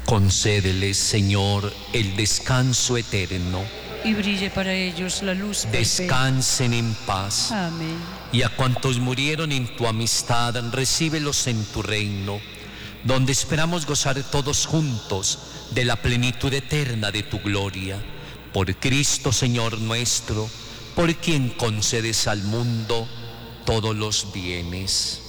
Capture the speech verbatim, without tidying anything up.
Concédeles, Señor, el descanso eterno. Y brille para ellos la luz perpetua. Descansen en paz. Amén. Y a cuantos murieron en tu amistad, recíbelos en tu reino, donde esperamos gozar todos juntos de la plenitud eterna de tu gloria. Por Cristo, Señor nuestro, por quien concedes al mundo todos los bienes.